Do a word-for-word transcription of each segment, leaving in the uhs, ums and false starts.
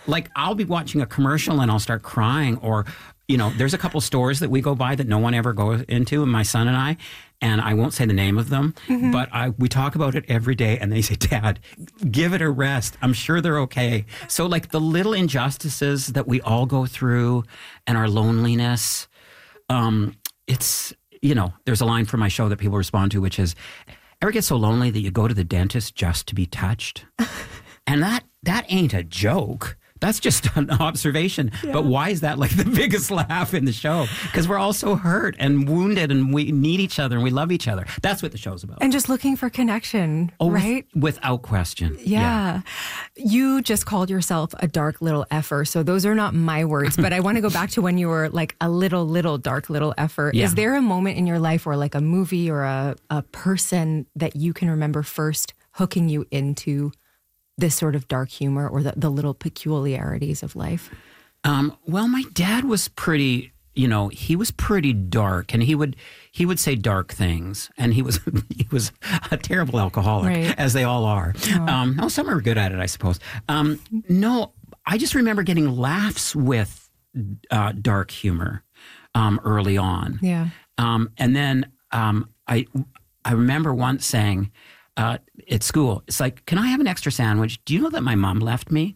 like I'll be watching a commercial and I'll start crying, or, you know, there's a couple stores that we go by that no one ever goes into, and my son and I, and I won't say the name of them, mm-hmm. but I we talk about it every day, and they say, Dad, give it a rest. I'm sure they're okay. So like the little injustices that we all go through and our loneliness, um, it's, you know, there's a line from my show that people respond to, which is, ever get so lonely that you go to the dentist just to be touched? And that that ain't a joke. That's just an observation. Yeah. But why is that like the biggest laugh in the show? Because we're all so hurt and wounded, and we need each other and we love each other. That's what the show's about. And just looking for connection, oh, right? With, without question. Yeah. yeah. You just called yourself a dark little effer. So those are not my words, but I want to go back to when you were like a little, little dark little effer. Yeah. Is there a moment in your life, or like a movie or a, a person that you can remember first hooking you into this sort of dark humor, or the, the little peculiarities of life? Um, well, my dad was pretty, you know, he was pretty dark, and he would he would say dark things, and he was he was a terrible alcoholic, right. as they all are. Oh. Um, oh, some are good at it, I suppose. Um, no, I just remember getting laughs with uh, dark humor um, early on. Yeah, um, and then um, I I remember once saying, Uh, at school, it's like, can I have an extra sandwich? Do you know that my mom left me?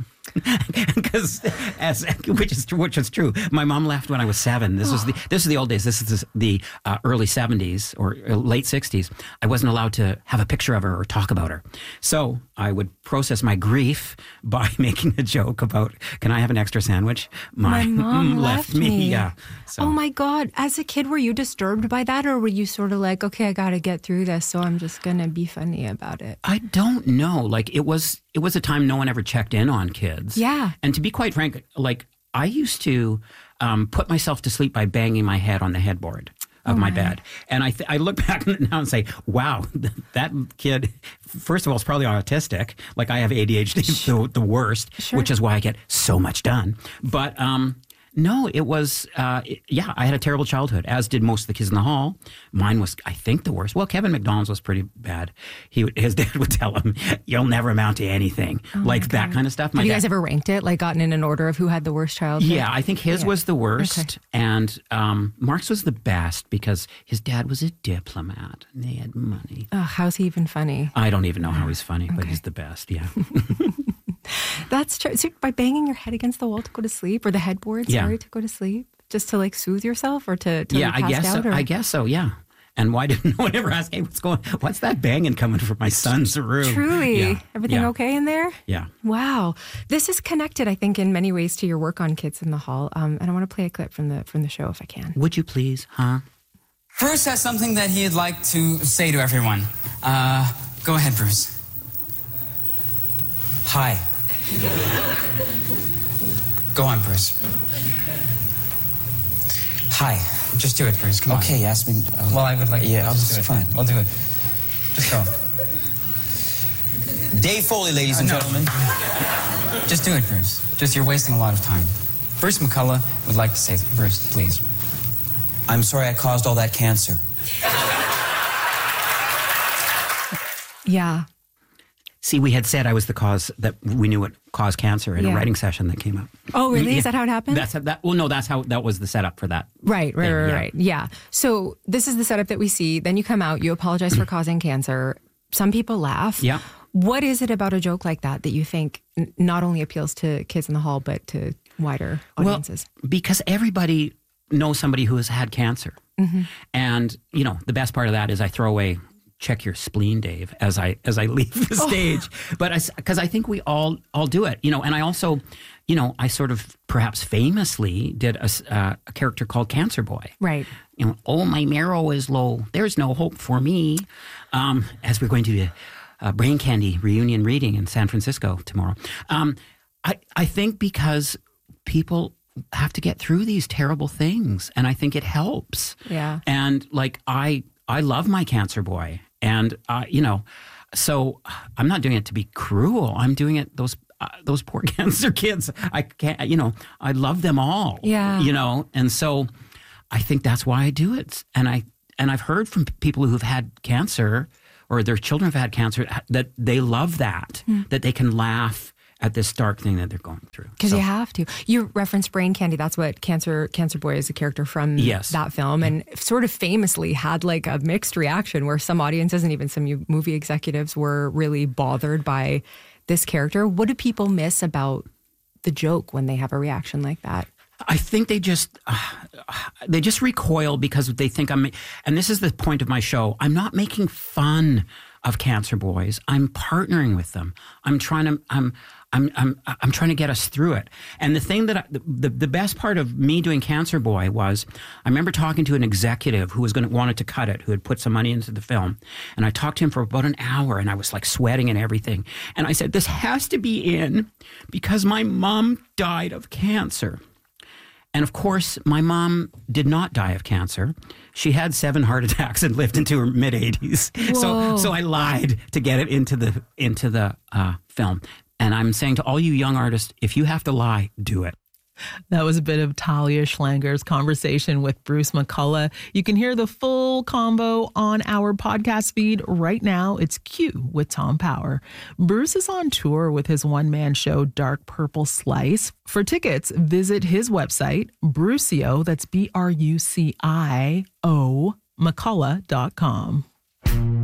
Because, as which is which is true. My mom left when I was seven. This was the this is the old days. This is the uh, early seventies or late sixties. I wasn't allowed to have a picture of her or talk about her. So I would process my grief by making a joke about, can I have an extra sandwich? My, my mom left, left me. me. Yeah. So. Oh my God! As a kid, were you disturbed by that, or were you sort of like, okay, I got to get through this, so I'm just gonna be funny about it? I don't know. Like it was. It was a time no one ever checked in on kids. Yeah. And to be quite frank, like I used to um, put myself to sleep by banging my head on the headboard of oh my. my bed. And I th- I look back on it now and say, wow, that kid, first of all, is probably autistic. Like I have A D H D, the, the worst, sure. which is why I get so much done. But um, no, it was, uh, it, yeah, I had a terrible childhood, as did most of the kids in the hall. Mine was, I think, the worst. Well, Kevin McDonald's was pretty bad. He, his dad would tell him, you'll never amount to anything. Oh like that kind of stuff. My have you dad, guys ever ranked it, like gotten in an order of who had the worst childhood? Yeah, I think his yeah. was the worst. Okay. And um, Mark's was the best because his dad was a diplomat and they had money. Oh, how's he even funny? I don't even know how he's funny, okay. but he's the best, yeah. That's true. So by banging your head against the wall to go to sleep, or the headboard, yeah. sorry, to go to sleep, just to like soothe yourself, or to, to yeah, pass I guess out? so. Or? I guess so. Yeah. And why didn't no one ever ask, hey, what's going? What's that banging coming from my son's room? Truly, yeah. everything yeah. okay in there? Yeah. Wow, this is connected, I think, in many ways to your work on Kids in the Hall. Um, and I want to play a clip from the from the show if I can. Would you please, huh? Bruce has something that he'd like to say to everyone. Uh, go ahead, Bruce. Hi. Go on, Bruce. Hi. Just do it, Bruce. Come on. Okay, ask me. Uh, well, I would like. Yeah, I'll just do it. Fine. I'll do it. Just go. Dave Foley, ladies and uh, no. gentlemen. Just do it, Bruce. Just you're wasting a lot of time. Bruce McCullough would like to say, Bruce, please. I'm sorry I caused all that cancer. Yeah. See, we had said I was the cause, that we knew it caused cancer in yeah. a writing session that came up. Oh, really? Yeah. Is that how it happened? That's how, that. Well, no, that's how that was the setup for that. Right, right, thing, right, yeah. right. Yeah. So this is the setup that we see. Then you come out, you apologize for causing cancer. Some people laugh. Yeah. What is it about a joke like that that you think n- not only appeals to kids in the hall, but to wider audiences? Well, because everybody knows somebody who has had cancer. Mm-hmm. And, you know, the best part of that is I throw away, check your spleen, Dave, as I as I leave the stage. Oh. But because I, I think we all all do it, you know. And I also, you know, I sort of perhaps famously did a, uh, a character called Cancer Boy. Right. You know, oh, my marrow is low. There's no hope for me. Um, as we're going to a, a Brain Candy reunion reading in San Francisco tomorrow. Um, I I think because people have to get through these terrible things, and I think it helps. Yeah. And like I I love my Cancer Boy. And, uh, you know, so I'm not doing it to be cruel. I'm doing it, those uh, those poor cancer kids, I can't, you know, I love them all. Yeah. You know, and so I think that's why I do it. And, I, and I've heard from people who've had cancer or their children have had cancer that they love that, mm. that they can laugh at this dark thing that they're going through. Because So- you have to. You referenced Brain Candy. That's what Cancer Cancer Boy is a character from Yes. that film, and sort of famously had like a mixed reaction where some audiences and even some movie executives were really bothered by this character. What do people miss about the joke when they have a reaction like that? I think they just uh, they just recoil because they think I'm, and this is the point of my show, I'm not making fun of cancer boys. I'm partnering with them. I'm trying to I'm I'm I'm I'm trying to get us through it. And the thing that I, the the best part of me doing Cancer Boy was I remember talking to an executive who was going to wanted to cut it, who had put some money into the film, and I talked to him for about an hour, and I was like sweating and everything. And I said, "This has to be in because my mom died of cancer." And of course, my mom did not die of cancer. She had seven heart attacks and lived into her mid eighties. So, so I lied to get it into the into the uh, film. And I'm saying to all you young artists, if you have to lie, do it. That was a bit of Talia Schlanger's conversation with Bruce McCulloch. You can hear the full combo on our podcast feed right now. It's Q with Tom Power. Bruce is on tour with his one-man show, Dark Purple Slice. For tickets, visit his website, Brucio, that's B R U C I O, McCulloch dot com.